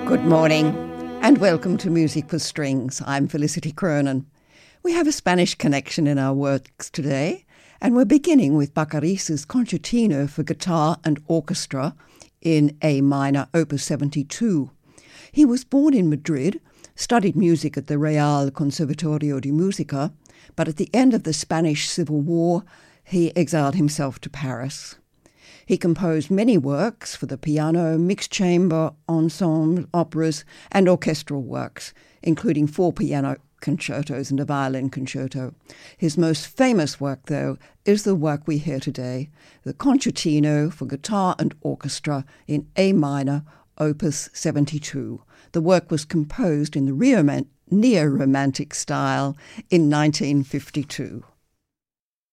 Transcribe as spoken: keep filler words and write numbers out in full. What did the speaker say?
Good morning and welcome to Music for Strings. I'm Felicity Cronin. We have a Spanish connection in our works today, and we're beginning with Bacaris's Concertino for Guitar and Orchestra in A minor, opus seventy-two. He was born in Madrid, studied music at the Real Conservatorio de Música, but at the end of the Spanish Civil War, he exiled himself to Paris. He composed many works for the piano, mixed chamber, ensemble, operas, and orchestral works, including four piano concertos and a violin concerto. His most famous work, though, is the work we hear today, the Concertino for Guitar and Orchestra in A minor, opus seventy-two. The work was composed in the neo-romantic style in nineteen fifty-two.